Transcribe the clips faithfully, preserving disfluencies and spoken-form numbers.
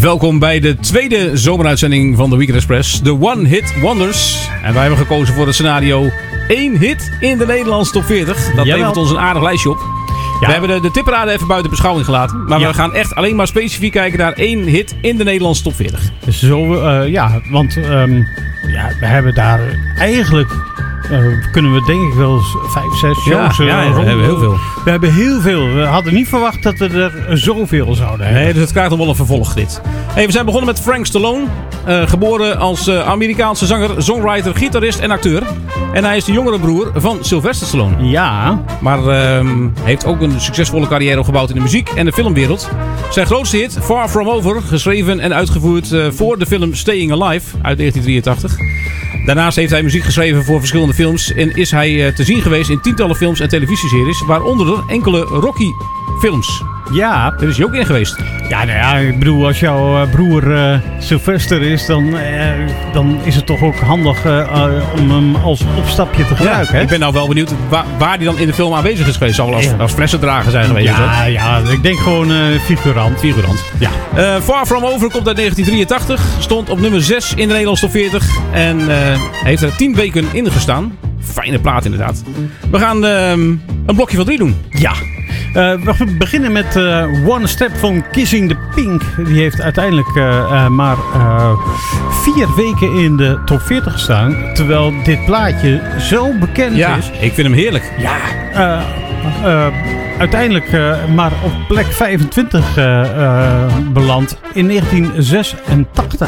Welkom bij de tweede zomeruitzending van de Weekend Express, de One Hit Wonders. En wij hebben gekozen voor het scenario één hit in de Nederlandse top veertig. Dat levert ons een aardig lijstje op. Ja. We hebben de, de tipperaden even buiten beschouwing gelaten. Maar ja. we gaan echt alleen maar specifiek kijken naar één hit in de Nederlandse top veertig. Zo, uh, ja, want um, ja, we hebben daar eigenlijk... Uh, kunnen we denk ik wel vijf, zes shows ja, ja, ja, we hebben heel veel. We hebben heel veel. We hadden niet verwacht dat we er zoveel zouden hebben. Nee, dus het krijgt nog wel een vervolg dit. Hey, we zijn begonnen met Frank Stallone. Uh, geboren als uh, Amerikaanse zanger, songwriter, gitarist en acteur. En hij is de jongere broer van Sylvester Stallone. Ja. Maar uh, heeft ook een succesvolle carrière opgebouwd in de muziek en de filmwereld. Zijn grootste hit, Far From Over, geschreven en uitgevoerd uh, voor de film Staying Alive uit negentien drieëntachtig. Daarnaast heeft hij muziek geschreven voor verschillende films en is hij te zien geweest in tientallen films en televisieseries, waaronder enkele Rocky-films. Ja. Daar is hij ook in geweest. Ja, nou ja, ik bedoel, als jouw broer uh, Sylvester is, dan, uh, dan is het toch ook handig uh, uh, om hem als opstapje te gebruiken. Ja, hè? Ik ben nou wel benieuwd waar, waar hij dan in de film aanwezig is geweest. Zal wel als, ja. als flessendrager zijn geweest. Ja, ja, ik denk gewoon uh, figurant. Figurant. Ja. Uh, Far From Over komt uit negentien drieëntachtig. Stond op nummer zes in de Nederlandse top veertig. En uh, heeft er tien weken in gestaan. Fijne plaat inderdaad. We gaan uh, een blokje van drie doen. Ja. Uh, we beginnen met uh, One Step van Kissing the Pink. Die heeft uiteindelijk uh, uh, maar uh, vier weken in de top veertig gestaan. Terwijl dit plaatje zo bekend ja, is. Ik vind hem heerlijk. Ja, uh, uh, uiteindelijk uh, maar op plek vijfentwintig uh, uh, beland in negentien zesentachtig.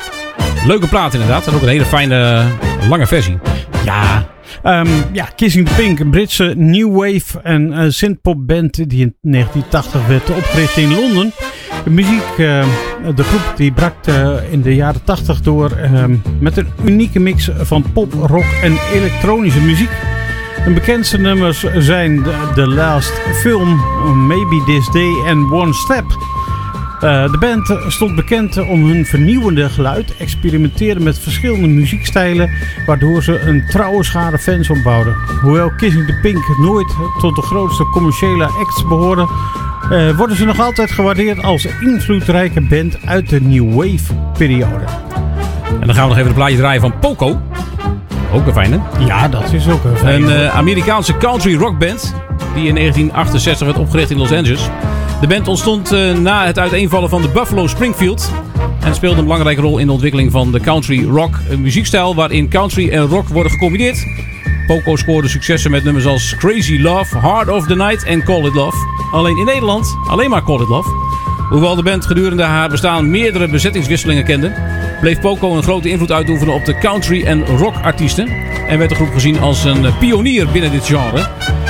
Leuke plaat inderdaad. En ook een hele fijne lange versie. Ja. Um, ja, Kissing the Pink, een Britse new wave en uh, synthpop band die in negentien tachtig werd opgericht in Londen. De muziek, uh, de groep die brak uh, in de jaren tachtig door um, met een unieke mix van pop, rock en elektronische muziek. De bekendste nummers zijn The Last Film, Maybe This Day en One Step. Uh, de band stond bekend om hun vernieuwende geluid, experimenteren met verschillende muziekstijlen, waardoor ze een trouwe schare fans opbouwden. Hoewel Kissing the Pink nooit tot de grootste commerciële acts behoorden, uh, worden ze nog altijd gewaardeerd als invloedrijke band uit de New Wave periode. En dan gaan we nog even een plaatje draaien van Poco. Ook een fijne. Ja, dat is ook een fijne. Een uh, Amerikaanse country rockband die in negentien achtenzestig werd opgericht in Los Angeles. De band ontstond uh, na het uiteenvallen van de Buffalo Springfield en speelde een belangrijke rol in de ontwikkeling van de country rock, een muziekstijl waarin country en rock worden gecombineerd. Poco scoorde successen met nummers als Crazy Love, Heart of the Night en Call It Love. Alleen in Nederland alleen maar Call It Love. Hoewel de band gedurende haar bestaan meerdere bezettingswisselingen kende, bleef Poco een grote invloed uitoefenen op de country en rock artiesten en werd de groep gezien als een pionier binnen dit genre.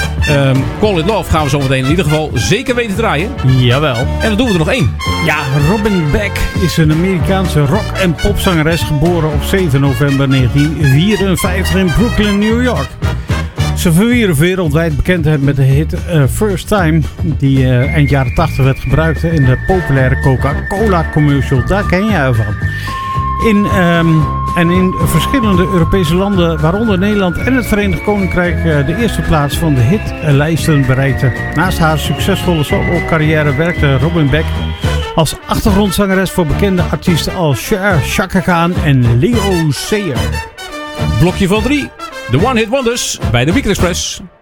Um, Call It Love gaan we zo meteen in ieder geval zeker weten draaien. Jawel. En dan doen we er nog één. Ja, Robin Beck is een Amerikaanse rock- en popzangeres geboren op zeven november negentien vierenvijftig in Brooklyn, New York. Ze verwierf wereldwijd bekendheid met de hit uh, First Time, die uh, eind jaren tachtig werd gebruikt in de populaire Coca-Cola commercial. Daar ken je haar van. In, um, en in verschillende Europese landen, waaronder Nederland en het Verenigd Koninkrijk, uh, de eerste plaats van de hitlijsten bereikte. Naast haar succesvolle solo-carrière werkte Robin Beck als achtergrondzangeres voor bekende artiesten als Cher, Chaka Khan en Leo Sayer. Blokje van drie. De One Hit Wonders bij de Weekend Express.